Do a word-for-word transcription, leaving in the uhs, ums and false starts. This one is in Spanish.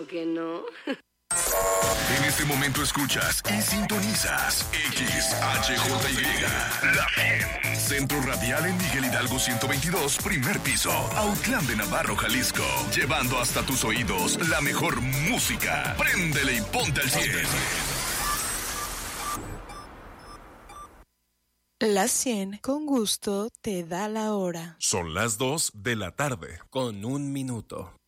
Claro que no. En este momento escuchas y sintonizas X H J Y, La cien. Centro Radial en Miguel Hidalgo ciento veintidós, primer piso, Autlán de Navarro, Jalisco. Llevando hasta tus oídos la mejor música. Préndele y ponte al cien. La cien con gusto te da la hora. Son las dos de la tarde, con un minuto.